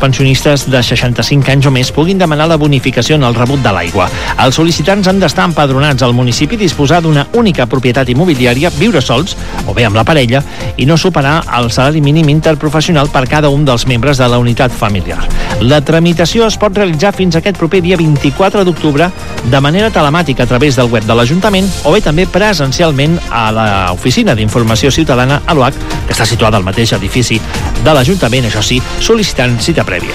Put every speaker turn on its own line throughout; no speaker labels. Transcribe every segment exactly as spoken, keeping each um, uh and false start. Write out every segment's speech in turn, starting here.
pensionistes de seixanta-cinc anys o més puguin demanar la bonificació en el rebut de l'aigua. Els sol·licitants han d'estar empadronats al municipi, disposar d'una única propietat immobiliària, viure sols o bé amb la parella i no superar el salari mínim interprofessional per cada un dels membres de la unitat familiar. La tramitació es pot realitzar fins aquest proper dia vint-i-quatre d'octubre de manera telemàtica a través del web de l'Ajuntament o bé també presencialment a l'Oficina d'Informació Ciutadana a l'O H, que està situada al mateix edifici de l'Ajuntament, això sí, sol·licitant cita prèvia.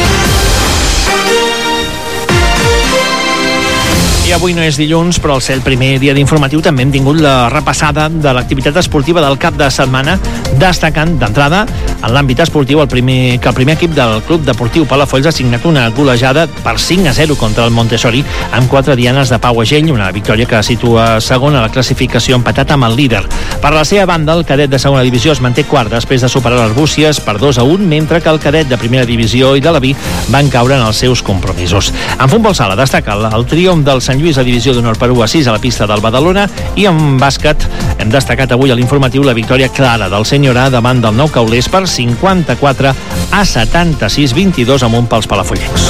I avui no és dilluns, però al ser el primer dia d'informatiu també hem tingut la repassada de l'activitat esportiva del cap de setmana, destacant d'entrada en l'àmbit esportiu el primer, que el primer equip del Club Deportiu Palafolls ha signat una golejada per cinc a zero contra el Montessori amb quatre dianes de Pau Agell, una victòria que situa segon a la classificació empatat amb el líder. Per la seva banda, el cadet de segona divisió es manté quart després de superar l'Arbúcies per dos a un, mentre que el cadet de primera divisió i de la B van caure en els seus compromisos. En futbol sala destaca el, el triomf del Sant Lluís a divisió d'honor per u a sis a la pista del Badalona, i en bàsquet hem destacat avui a l'informatiu la victòria clara del Sènior A davant del Nou Caulers per cinquanta-quatre a setanta-sis vint-i-dos amunt pels palafollencs.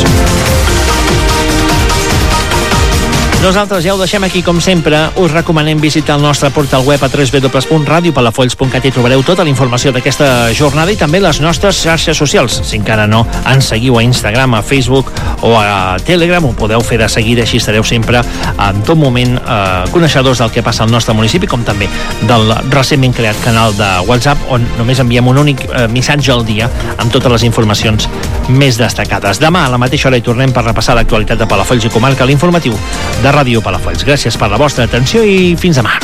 Nosaltres ja ho deixem aquí com sempre. Us recomanem visitar el nostre portal web a w w w punt radio palafolls punt cat i trobareu tota la informació d'aquesta jornada i també les nostres xarxes socials. Si encara no ens seguiu a Instagram, a Facebook o a Telegram, ho podeu fer de seguida, així estareu sempre en tot moment eh, coneixedors del que passa al nostre municipi, com també del recentment creat canal de WhatsApp, on només enviem un únic eh, missatge al dia amb totes les informacions més destacades. Demà a la mateixa hora hi tornem per repassar l'actualitat de Palafolls i comarca a l'informatiu de Ràdio Palafolls. Gràcies per la vostra atenció i fins demà.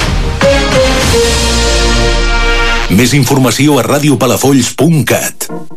Més informació a radiopalafolls punt cat.